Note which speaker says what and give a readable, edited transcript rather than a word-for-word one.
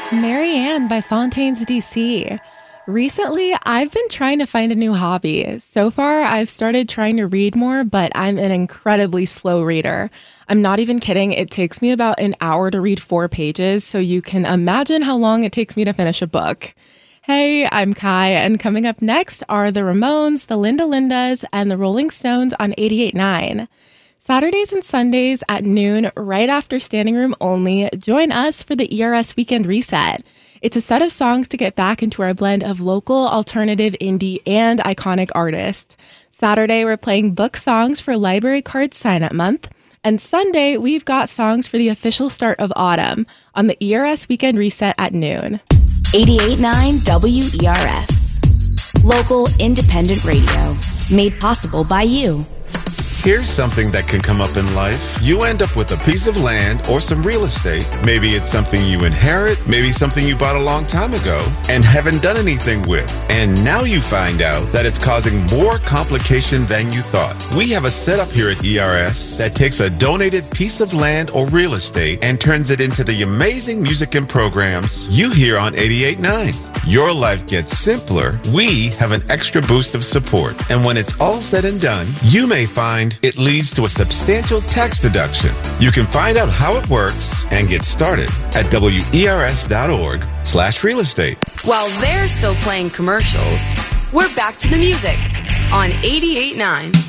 Speaker 1: Marianne by Fontaines DC. Recently, I've been trying to find a new hobby. So far, I've started trying to read more, but I'm an incredibly slow reader. I'm not even kidding. It takes me about an hour to read 4 pages, so you can imagine how long it takes me to finish a book. Hey, I'm Kai, and coming up next are the Ramones, the Linda Lindas, and the Rolling Stones on 88.9. Saturdays and Sundays at noon, right after Standing Room Only, join us for the ERS Weekend Reset. It's a set of songs to get back into our blend of local, alternative, indie, and iconic artists. Saturday, we're playing book songs for Library Card Sign-Up Month. And Sunday, we've got songs for the official start of autumn on the ERS Weekend Reset at noon.
Speaker 2: 88.9 WERS. Local independent radio. Made possible by you.
Speaker 3: Here's something that can come up in life. You end up with a piece of land or some real estate. Maybe it's something you inherit, maybe something you bought a long time ago and haven't done anything with. And now you find out that it's causing more complication than you thought. We have a setup here at ERS that takes a donated piece of land or real estate and turns it into the amazing music and programs you hear on 88.9. Your life gets simpler. We have an extra boost of support. And when it's all said and done, you may find it leads to a substantial tax deduction. You can find out how it works and get started at wers.org/real estate.
Speaker 2: While they're still playing commercials, we're back to the music on 88.9.